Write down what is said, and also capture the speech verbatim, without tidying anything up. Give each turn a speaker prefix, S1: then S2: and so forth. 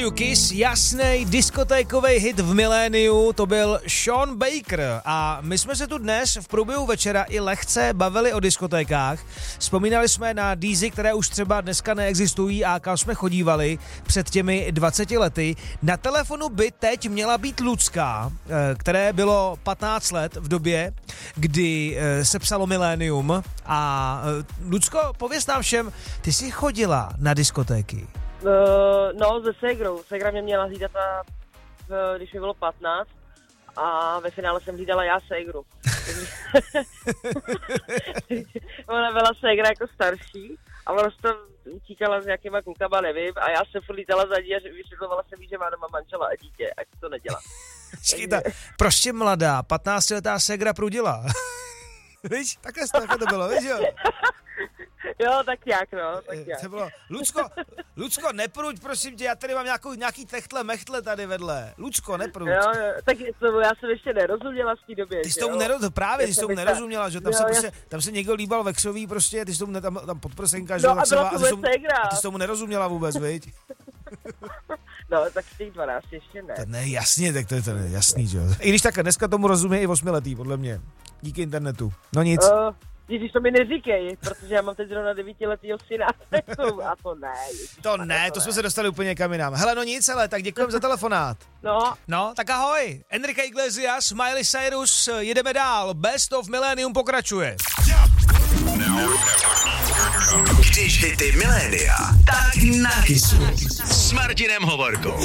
S1: Kiss, jasnej diskotékovej hit v miléniu, to byl Sean Baker a my jsme se tu dnes v průběhu večera i lehce bavili o diskotékách. Vzpomínali jsme na dízy, které už třeba dneska neexistují a kam jsme chodívali před těmi dvaceti lety. Na telefonu by teď měla být Lucka, které bylo patnáct let v době, kdy se psalo milénium. A Lucko, pověz nám všem, ty jsi chodila na diskotéky?
S2: Uh, no, se ségrou. Ségra mě měla hlídat, a, když mi bylo patnáct a ve finále jsem hlídala já ségru. Ona byla ségra jako starší a ona tam utíkala s nějakýma klukama, nevím, a já jsem furt lítala za ní a vysvětlovala jsem jí, že má doma manžela a dítě, ať to nedělá.
S1: Škyta, prostě mladá, patnáctiletá ségra prudila. Víš, takhle, takhle to bylo, víš jo?
S2: Jo, tak jak, no, tak jak.
S1: To bylo, Lucko, Lucko, nepruď, prosím tě, já tady mám nějakou, nějaký techtle, mechtle tady vedle. Lucko, nepruď.
S2: Jo, jo, tak to, já jsem ještě nerozuměla v té době.
S1: Ty jsi tomu nerozuměla, právě, ty jsi tomu nerozuměla, že tam, jo, se prostě, tam se někdo líbal ve křoví, prostě, ty jsi tomu, tam, tam podprsenka, že
S2: no,
S1: tak
S2: a,
S1: se a, ty tomu,
S2: a
S1: ty jsi tomu nerozuměla vůbec, viď?
S2: No, tak z těch dvanáct ještě ne.
S1: To ne, jasně, tak to je to ne, jasný, že jo. I když tak dneska tomu rozumí i osmiletý, podle mě. Díky internetu. No nic.
S2: Uh, Ježíš, to mi neříkej, protože já mám teď zrovna devítiletýho syna. A to ne. Ježíš,
S1: to ne, to, to jsme se dostali úplně kam jinam. Hele, no nic, ale tak děkujeme za telefonát.
S2: No.
S1: No, tak ahoj. Enrique Iglesias, Miley Cyrus, jedeme dál. Best of Millennium pokračuje.
S3: Když hity milénia, tak na Kissu. S Martinem Hovorkou.